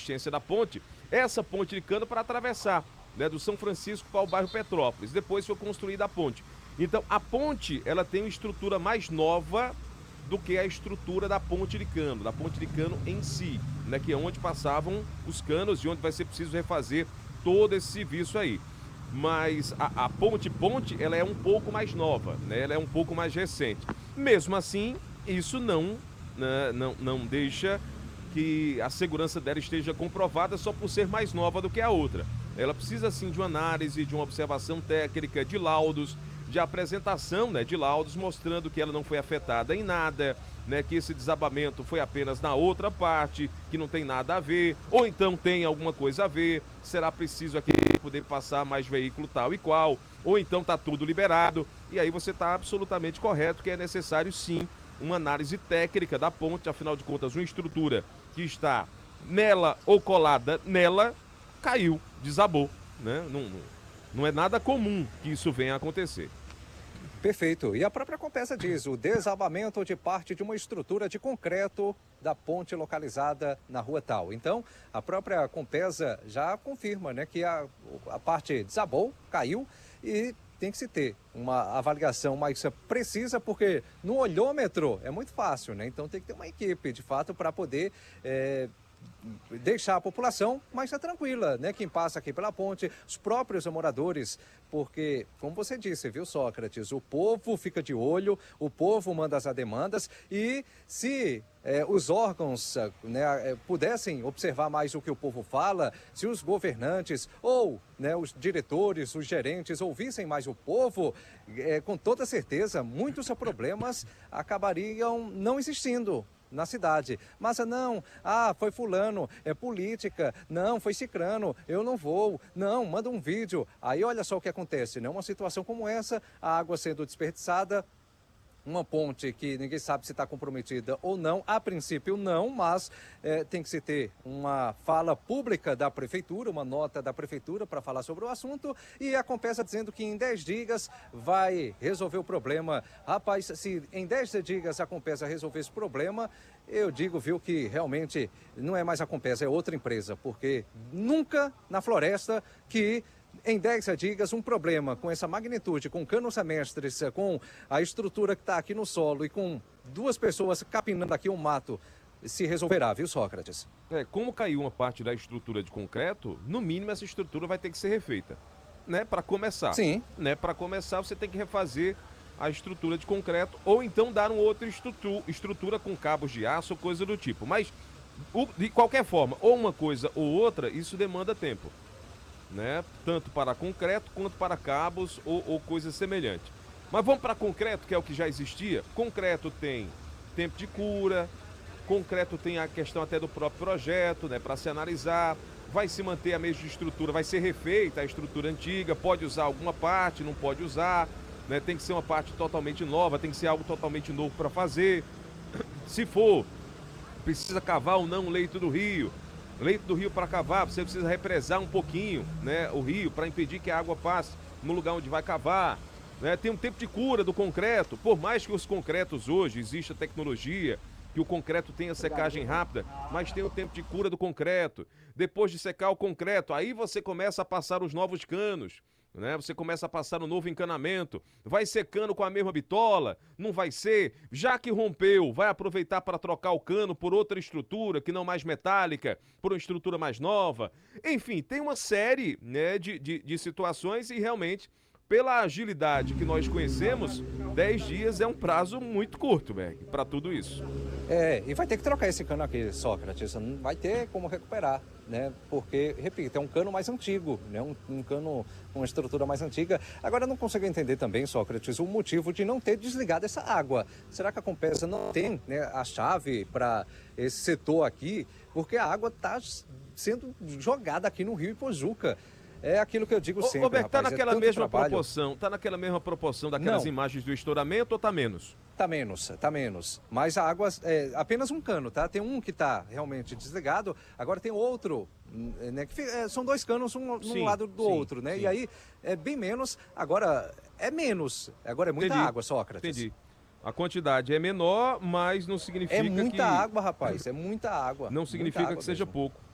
existência da ponte, essa ponte de cano para atravessar, né, do São Francisco para o bairro Petrópolis. Depois foi construída a ponte. Então, a ponte, ela tem uma estrutura mais nova do que a estrutura da ponte de cano em si, né, que é onde passavam os canos e onde vai ser preciso refazer todo esse serviço aí. Mas a ponte, ela é um pouco mais nova, né, ela é um pouco mais recente. Mesmo assim, isso não deixa que a segurança dela esteja comprovada só por ser mais nova do que a outra. Ela precisa, sim, de uma análise, de uma observação técnica, de laudos, de apresentação, né, de laudos mostrando que ela não foi afetada em nada, né, que esse desabamento foi apenas na outra parte, que não tem nada a ver, ou então tem alguma coisa a ver, será preciso aqui poder passar mais veículo tal e qual, ou então está tudo liberado, e aí você está absolutamente correto que é necessário, sim, uma análise técnica da ponte, afinal de contas, uma estrutura que está nela ou colada nela, caiu, desabou, né? Não é nada comum que isso venha a acontecer. Perfeito. E a própria Compesa diz o desabamento de parte de uma estrutura de concreto da ponte localizada na rua tal. Então, a própria Compesa já confirma, né, que a parte desabou, caiu e tem que se ter uma avaliação mais precisa, porque no olhômetro é muito fácil, né? Então tem que ter uma equipe, de fato, para poder deixar a população mais tranquila, né? Quem passa aqui pela ponte, os próprios moradores, porque, como você disse, viu, Sócrates, o povo fica de olho, o povo manda as demandas e se os órgãos, né, pudessem observar mais o que o povo fala, se os governantes ou, né, os diretores, os gerentes ouvissem mais o povo, com toda certeza, muitos problemas acabariam não existindo na cidade. Mas não, foi fulano, é política, não, foi cicrano, eu não vou, não, manda um vídeo. Aí olha só o que acontece, né? Uma situação como essa, a água sendo desperdiçada, uma ponte que ninguém sabe se está comprometida ou não, a princípio não, mas tem que se ter uma fala pública da prefeitura, uma nota da prefeitura para falar sobre o assunto, e a Compesa dizendo que em 10 dias vai resolver o problema. Rapaz, se em 10 dias a Compesa resolver esse problema, eu digo, viu, que realmente não é mais a Compesa, é outra empresa, porque nunca na floresta que em 10 dias, um problema com essa magnitude, com canos semestres, com a estrutura que está aqui no solo e com 2 pessoas capinando aqui um mato, se resolverá, viu, Sócrates? Como caiu uma parte da estrutura de concreto, no mínimo essa estrutura vai ter que ser refeita, né, para começar. Sim. Né, para começar você tem que refazer a estrutura de concreto ou então dar uma outra estrutura com cabos de aço ou coisa do tipo. Mas, de qualquer forma, ou uma coisa ou outra, isso demanda tempo, né? Tanto para concreto quanto para cabos ou coisa semelhante. Mas vamos para concreto, que é o que já existia. Concreto tem tempo de cura, concreto tem a questão até do próprio projeto, né, para se analisar. Vai se manter a mesma estrutura, vai ser refeita a estrutura antiga, pode usar alguma parte, não pode usar, né? Tem que ser uma parte totalmente nova, tem que ser algo totalmente novo para fazer. Se for, precisa cavar ou não o leito do rio. Leito do rio para cavar, você precisa represar um pouquinho, né, o rio para impedir que a água passe no lugar onde vai cavar, né? Tem um tempo de cura do concreto, por mais que os concretos hoje exista tecnologia, que o concreto tenha secagem rápida, mas tem o tempo de cura do concreto. Depois de secar o concreto, aí você começa a passar os novos canos, né? Você começa a passar um novo encanamento, vai secando com a mesma bitola, não vai ser, já que rompeu, vai aproveitar para trocar o cano por outra estrutura, que não mais metálica, por uma estrutura mais nova. Enfim, tem uma série, né, de situações e realmente, pela agilidade que nós conhecemos, 10 dias é um prazo muito curto, Berg, para tudo isso. E vai ter que trocar esse cano aqui, Sócrates, não vai ter como recuperar, né? Porque, repito, é um cano mais antigo, né? Um cano com uma estrutura mais antiga. Agora, eu não consigo entender também, Sócrates, o motivo de não ter desligado essa água. Será que a Compesa não tem, né, a chave para esse setor aqui? Porque a água está sendo jogada aqui no Rio Ipojuca. É aquilo que eu digo sempre, Roberto, tá rapaz, naquela tanto mesma trabalho. proporção, tá naquela mesma proporção daquelas Não. imagens do estouramento ou tá menos? Tá menos. Mas a água é apenas um cano, tá? Tem um que tá realmente desligado, agora tem outro, né? São 2 canos, um lado do outro, né? Sim. E aí é bem menos, agora é menos. Agora é muita água, Sócrates. Entendi. A quantidade é menor, mas não significa É muita que... água, rapaz, é muita água. Não significa Muita água que seja mesmo. pouco.